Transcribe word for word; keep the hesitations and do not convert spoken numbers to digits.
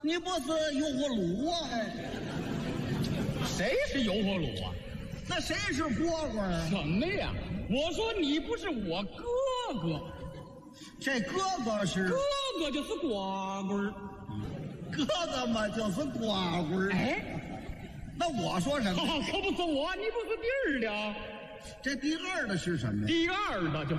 你不是油葫芦啊？ 谁是油葫芦啊？ 那谁是蝈蝈啊？ 什么呀？我说你不是我哥哥， 这哥哥是哥哥就是蝈蝈， 哥哥嘛就是蝈蝈。 哎， 那我说什么？ 哦，可不是我，你不是第二的， 这第二的是什么呀？ 第二的就